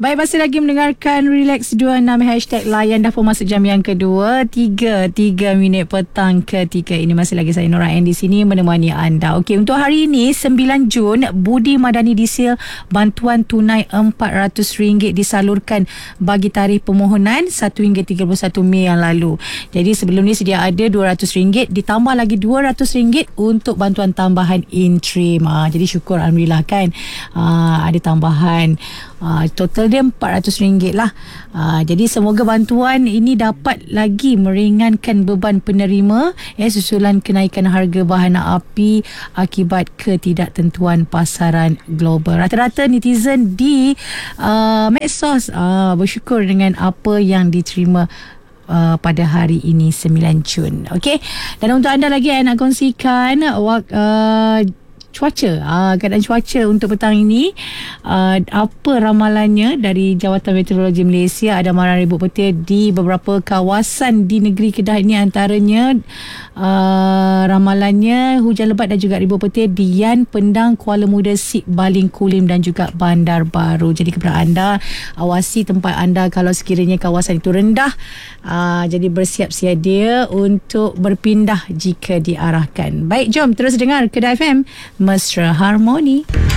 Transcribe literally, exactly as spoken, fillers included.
Baik, masih lagi mendengarkan Relax dua puluh enam Hashtag layan dah pun masuk jam yang kedua. Tiga Tiga minit petang ketika ini. Masih lagi saya Nora N di sini menemani anda. Okey, untuk hari ini sembilan Jun, Budi Madani disil bantuan tunai empat ratus ringgit disalurkan bagi tarikh permohonan satu hingga tiga puluh satu Mei yang lalu. Jadi sebelum ni sedia ada dua ratus ringgit, ditambah lagi dua ratus ringgit untuk bantuan tambahan interim. Ha, jadi syukur Alhamdulillah kan, ha, ada tambahan. Uh, total dia empat ratus ringgit lah. Uh, jadi semoga bantuan ini dapat lagi meringankan beban penerima eh, susulan kenaikan harga bahan api akibat ketidaktentuan pasaran global. Rata-rata netizen di uh, medsos uh, bersyukur dengan apa yang diterima Uh, pada hari ini sembilan Jun. Okey. Dan untuk anda lagi saya nak kongsikan wak, uh, cuaca, uh, keadaan cuaca untuk petang ini. Uh, apa ramalannya dari Jawatan Meteorologi Malaysia? Ada amaran ribut petir di beberapa kawasan di negeri Kedah ini, antaranya uh, ramalannya hujan lebat dan juga ribut petir di Yan, Pendang, Kuala Muda, Sik, Baling, Kulim dan juga Bandar Baru. Jadi kepada anda, awasi tempat anda kalau sekiranya kawasan itu rendah. Uh, jadi bersiap sedia untuk berpindah jika diarahkan. Baik, jom terus dengar Kedah F M, Mesra Harmoni.